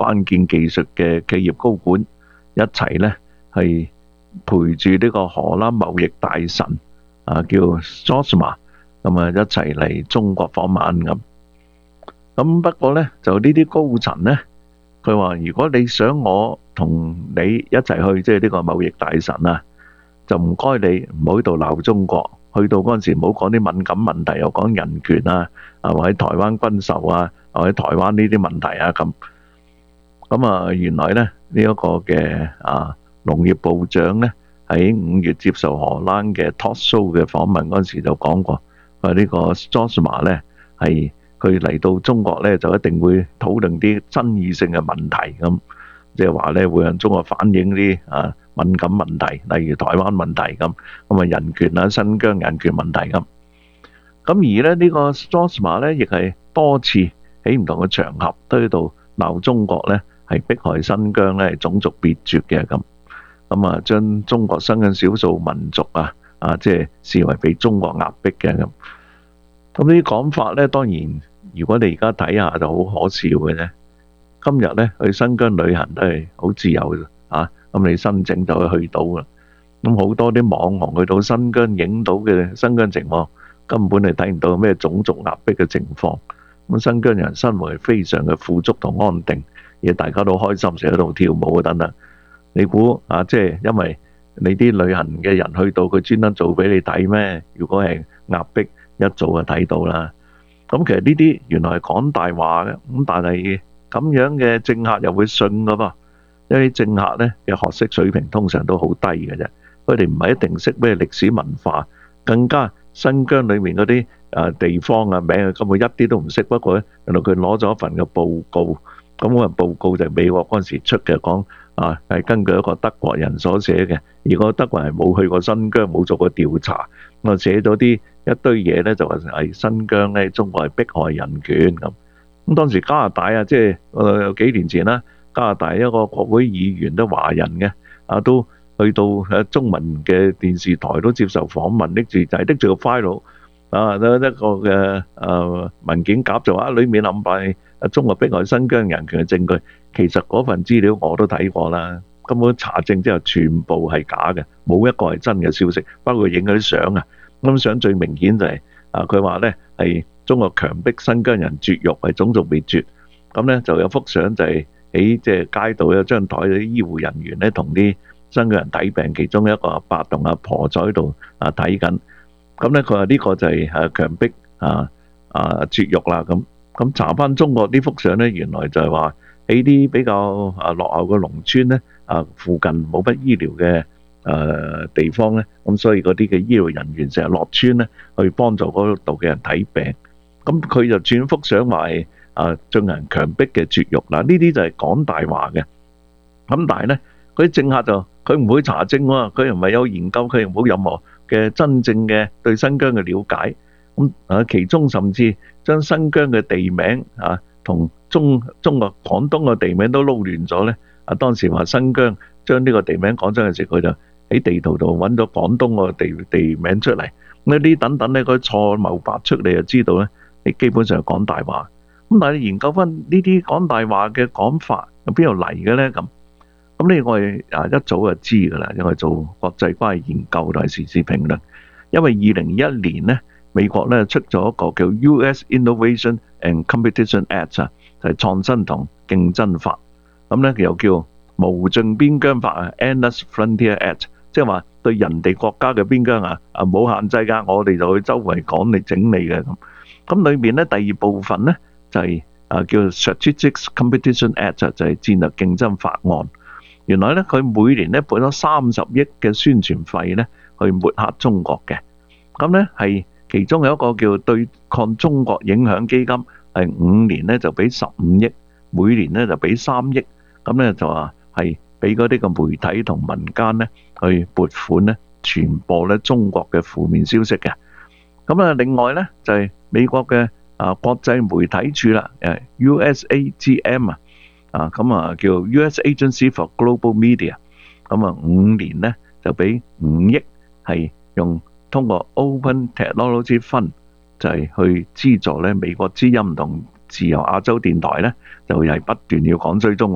關鍵技術嘅企業高管一齊呢，係陪住呢個荷蘭貿易大臣叫 Stoltenberg 咁啊，一齊嚟中國訪問咁。咁不過呢，就呢啲高層呢，佢話如果你想我同你一齊去，即係呢個貿易大臣啊，就唔該你唔好喺度鬧中國，去到嗰陣時唔好講啲敏感問題，又講人權啊，或者台灣軍售啊，或者台灣呢啲問題啊咁。咁啊，原來呢，呢一個嘅農業部長呢，喺5月接受荷蘭嘅 talk show 嘅訪問嗰陣時就講過，話呢個 Stoltenberg 呢係佢嚟到中國呢，就一定會討論啲爭議性嘅問題咁，即係話呢會向中國反映啲敏感問題，例如台灣問題咁，咁啊人權啊、新疆人權問題咁。咁而咧呢個 Stoltenberg 呢，亦係多次喺唔同嘅場合都喺度鬧中國呢係迫害新疆呢係種族滅絕嘅咁，咁啊將中國新疆少數民族即係視為被中國壓迫嘅咁。咁呢啲講法呢，當然如果你而家睇下就好可笑嘅啫。今日呢，去新疆旅行都係好自由嘅咁你申請就可以去到啦。咁好多啲網紅去到新疆影到嘅新疆情況，根本你睇唔到咩種族壓迫嘅情況。咁新疆人生活係非常嘅富足同安定，而大家都開心，成日喺度跳舞等等。你估即係因為你啲旅行嘅人去到，佢專登做俾你睇咩？如果係壓迫，一早就睇到啦。咁其實呢啲原來係講大話嘅，咁但係咁樣嘅政客又會信噶噃。因為政客呢嘅學識水平通常都好低嘅啫，佢哋唔係一定識咩歷史文化，更加新疆裏面嗰啲地方名根本一啲都唔識。不過呢，原來佢攞咗一份嘅報告，咁嗰份報告就係美國嗰陣時出嘅，講係根據一個德國人所寫嘅，而個德國人冇去過新疆，冇做過調查，咁寫咗啲一堆嘢呢，就話係新疆呢，中國係迫害人權咁。咁當時加拿大即係有幾年前啦。加拿大一個國會議員都華人嘅，都去到中文嘅電視台都接受訪問，拎住個 file 一個嘅文件夾，就話裏面冧埋中國迫害新疆人權嘅證據。其實嗰份資料我都睇過啦，根本查證之後全部係假嘅，冇一個係真嘅消息。包括影嗰啲相咁相最明顯就係佢話呢係中國強迫新疆人絕育，係種族滅絕。咁呢就有幅相就係喺即係街道有張台，啲醫護人員咧同啲新疆人睇病，其中一個阿伯同阿婆在喺度睇緊。咁咧佢話呢個就係強迫絕育啦。咁查翻中國呢幅相咧，原來就係話喺啲比較落後嘅農村咧，附近冇乜醫療嘅地方咧，咁所以嗰啲嘅醫療人員成日落村咧去幫助嗰度嘅人睇病。咁佢就轉幅相話係進行強迫嘅絕育嗱，呢啲就係講大話嘅。咁但係咧，嗰啲政客就佢唔會查證喎，佢又唔係有研究，佢又冇任何嘅真正嘅對新疆嘅了解。咁其中甚至將新疆嘅地名同中國廣東嘅地名都撈亂咗咧。當時話新疆將呢個地名講真嘅時候，佢就喺地圖度揾咗廣東個地名出嚟。咁呢啲等等咧，佢錯謬百出，你就知道咧，你基本上係講大話。咁但係你研究翻呢啲講大話嘅講法，由邊度嚟嘅咧？咁呢我哋一早就知㗎啦，因為做國際關係研究同埋時事評論。因為2021年咧，美國咧出咗一個叫 US Innovation and Competition Act 就係創新同競爭法。咁咧又叫無盡邊疆法Endless Frontier Act， 即係話對人哋國家嘅邊疆冇限制㗎，我哋就去周圍講你整你嘅咁。咁裏面咧第二部分咧，就係叫 Strategic Competition Act， 就係戰略競爭法案。原來咧佢每年咧撥咗30億嘅宣傳費咧去抹黑中國嘅。咁咧係其中有一個叫對抗中國影響基金，係5年咧就俾15億，每年咧就俾3億。咁咧就話係俾嗰啲個媒體同民間咧去撥款咧傳播咧中國嘅負面消息嘅。咁另外咧就係美國嘅國際媒體處啦，USAGM 叫 US Agency for Global Media， 5年咧就俾5億，係用通過 Open Technology Fund 就係去資助咧美國之音同自由亞洲電台咧，就係不斷要講追蹤。